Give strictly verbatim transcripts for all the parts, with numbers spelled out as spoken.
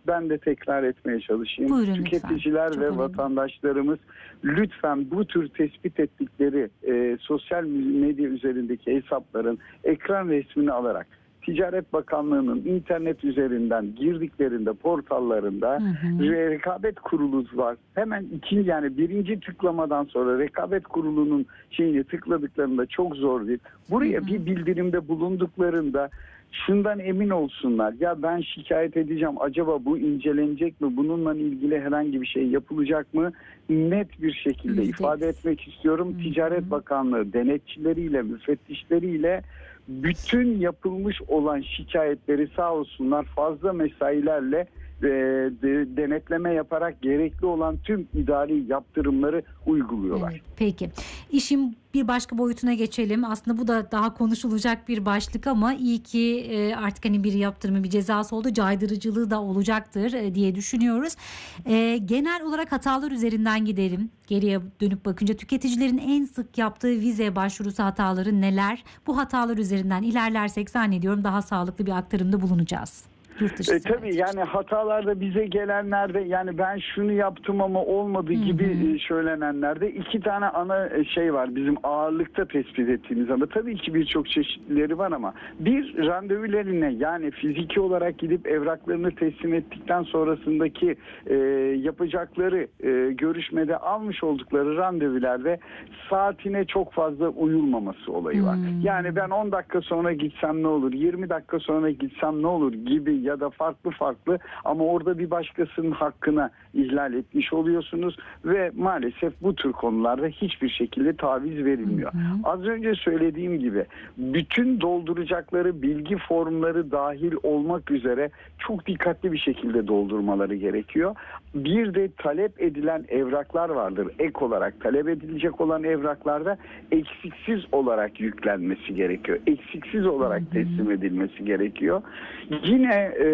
ben de tekrar etmeye çalışayım. Buyurun Tüketiciler lütfen. ve Çok önemli. vatandaşlarımız lütfen bu tür tespit ettikleri e, sosyal medya üzerindeki hesapların ekran resmini alarak Ticaret Bakanlığı'nın internet üzerinden girdiklerinde portallarında Hı hı. rekabet kurulu var. Hemen ikinci yani birinci tıklamadan sonra rekabet kurulunun şeyini tıkladıklarında çok zor değil. Buraya Hı hı. bir bildirimde bulunduklarında şundan emin olsunlar. Ya ben şikayet edeceğim. Acaba bu incelenecek mi? Bununla ilgili herhangi bir şey yapılacak mı? Net bir şekilde Yüzde ifade yüz. etmek istiyorum. Hı hı. Ticaret Bakanlığı denetçileriyle, müfettişleriyle bütün yapılmış olan şikayetleri sağ olsunlar fazla mesailerle e, de, denetleme yaparak gerekli olan tüm idari yaptırımları uyguluyorlar. Evet, peki. İşin bir başka boyutuna geçelim. Aslında bu da daha konuşulacak bir başlık ama iyi ki e, artık hani bir yaptırımı, bir cezası oldu. Caydırıcılığı da olacaktır e, diye düşünüyoruz. E, genel olarak hatalar üzerinden gidelim. Geriye dönüp bakınca tüketicilerin en sık yaptığı vize başvurusu hataları neler? Bu hatalar üzerinden ilerlersek zannediyorum daha sağlıklı bir aktarımda bulunacağız. Yurt dışı E, tabii yani hatalarda bize gelenlerde yani ben şunu yaptım ama olmadı gibi Hı hı. söylenenlerde iki tane ana şey var bizim ağırlıkta tespit ettiğimiz ama tabii ki birçok çeşitlileri var ama bir randevularına yani fiziki olarak gidip evraklarını teslim ettikten sonrasındaki e, yapacakları e, görüşmede almış oldukları randevularda saatine çok fazla uyulmaması olayı var. Hmm. Yani ben on dakika sonra gitsem ne olur, yirmi dakika sonra gitsem ne olur gibi ya da farklı farklı ama orada bir başkasının hakkına ihlal etmiş oluyorsunuz ve maalesef bu tür konularda hiçbir şekilde taviz verilmiyor. Hı hı. Az önce söylediğim gibi bütün dolduracakları bilgi formları dahil olmak üzere çok dikkatli bir şekilde doldurmaları gerekiyor. Bir de talep edilen evraklar vardır. Ek olarak talep edilecek olan evraklarda eksiksiz olarak yüklenmesi gerekiyor. Eksiksiz olarak teslim edilmesi gerekiyor. Yine e,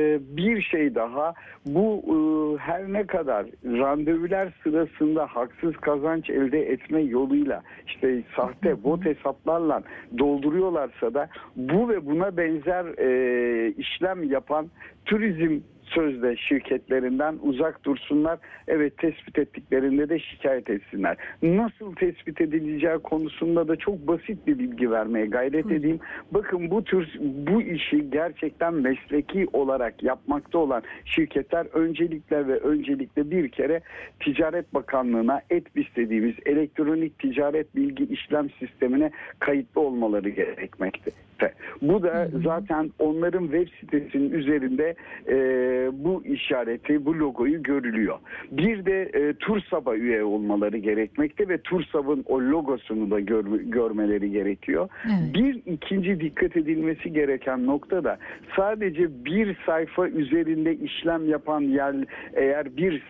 bir şey daha bu e, her ne kadar randevular sırasında haksız kazanç elde etme yoluyla işte sahte bot hesaplarla dolduruyorlarsa da bu ve buna benzer e, işlem yapan turizm sözde şirketlerinden uzak dursunlar. Evet tespit ettiklerinde de şikayet etsinler. Nasıl tespit edileceği konusunda da çok basit bir bilgi vermeye gayret Buyurun. edeyim. Bakın bu tür bu işi gerçekten mesleki olarak yapmakta olan şirketler öncelikle ve öncelikle bir kere Ticaret Bakanlığı'na E T B İ S dediğimiz elektronik ticaret bilgi işlem sistemine kayıtlı olmaları gerekmekte. Bu da zaten onların web sitesinin üzerinde e, bu işareti, bu logoyu görülüyor. Bir de e, TURSAB'a üye olmaları gerekmekte ve TURSAB'ın o logosunu da gör, görmeleri gerekiyor. Evet. Bir ikinci dikkat edilmesi gereken nokta da sadece bir sayfa üzerinde işlem yapan yer eğer bir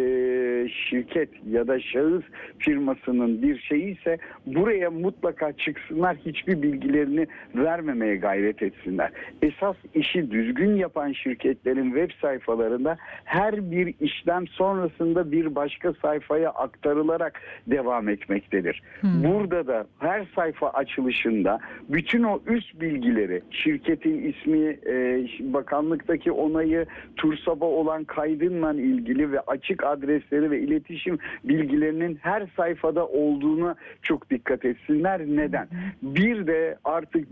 e, şirket ya da şahıs firmasının bir şeyi ise buraya mutlaka çıksınlar, hiçbir bilgilerini vermemeye gayret etsinler. Esas işi düzgün yapan şirketlerin web sayfalarında her bir işlem sonrasında bir başka sayfaya aktarılarak devam etmektedir. Hmm. Burada da her sayfa açılışında bütün o üst bilgileri, şirketin ismi, e, bakanlıktaki onayı, TURSAB'a olan kaydınla ilgili ve açık adresleri ve iletişim bilgilerinin her sayfada olduğuna çok dikkat etsinler. Neden? Bir de artık